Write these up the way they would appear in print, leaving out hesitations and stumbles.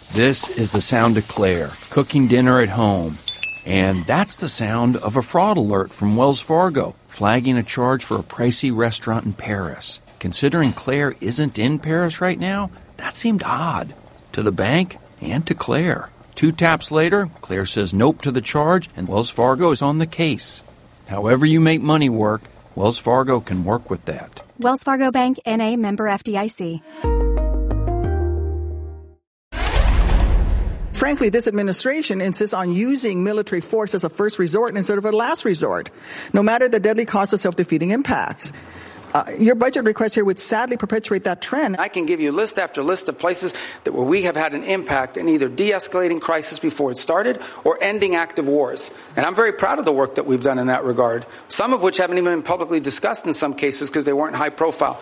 This is the sound of Claire, cooking dinner at home. And that's the sound of a fraud alert from Wells Fargo, flagging a charge for a pricey restaurant in Paris. Considering Claire isn't in Paris right now, that seemed odd. To the bank and to Claire. 2 taps later, Claire says nope to the charge, and Wells Fargo is on the case. However you make money work, Wells Fargo can work with that. Wells Fargo Bank, N.A., member FDIC. Frankly, this administration insists on using military force as a first resort instead of a last resort, no matter the deadly cost of self-defeating impacts. Your budget request here would sadly perpetuate that trend. I can give you list after list of places where we have had an impact in either de-escalating crisis before it started or ending active wars. And I'm very proud of the work that we've done in that regard, some of which haven't even been publicly discussed in some cases because they weren't high profile.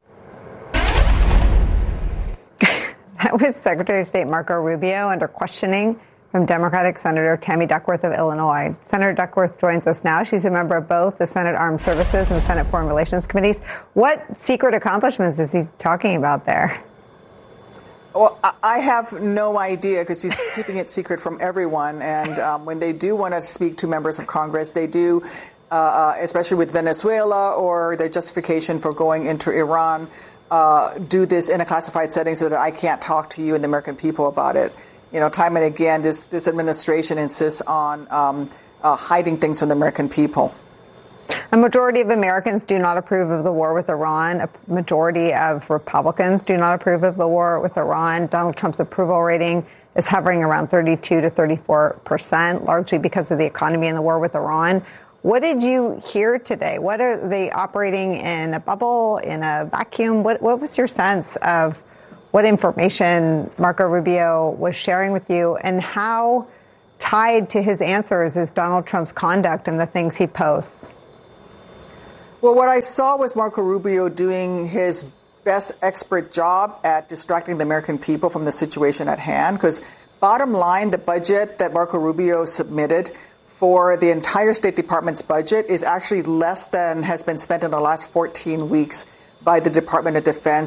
That was Secretary of State Marco Rubio under questioning from Democratic Senator Tammy Duckworth of Illinois. Senator Duckworth joins us now. She's a member of both the Senate Armed Services and Senate Foreign Relations Committees. What secret accomplishments is he talking about there? Well, I have no idea because he's keeping it secret from everyone. And when they do want to speak to members of Congress, they do, especially with Venezuela or their justification for going into Iran, do this in a classified setting so that I can't talk to you and the American people about it. You know, time and again, this administration insists on hiding things from the American people. A majority of Americans do not approve of the war with Iran. A majority of Republicans do not approve of the war with Iran. Donald Trump's approval rating is hovering around 32 to 34%, largely because of the economy and the war with Iran. What did you hear today? What are they operating in a bubble, in a vacuum? What was your sense of what information Marco Rubio was sharing with you, and how tied to his answers is Donald Trump's conduct and the things he posts? Well, what I saw was Marco Rubio doing his best expert job at distracting the American people from the situation at hand, because bottom line, the budget that Marco Rubio submitted for the entire State Department's budget is actually less than has been spent in the last 14 weeks by the Department of Defense